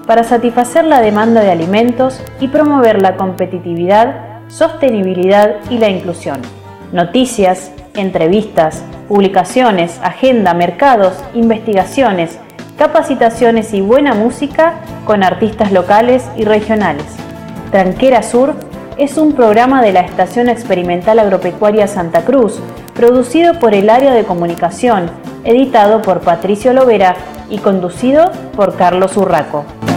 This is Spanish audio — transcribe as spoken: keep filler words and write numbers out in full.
para satisfacer la demanda de alimentos y promover la competitividad, sostenibilidad y la inclusión. Noticias, entrevistas, publicaciones, agenda, mercados, investigaciones, capacitaciones y buena música con artistas locales y regionales. Tranquera Sur es un programa de la Estación Experimental Agropecuaria Santa Cruz, producido por el Área de Comunicación, editado por Patricio Lovera y conducido por Carlos Urraco.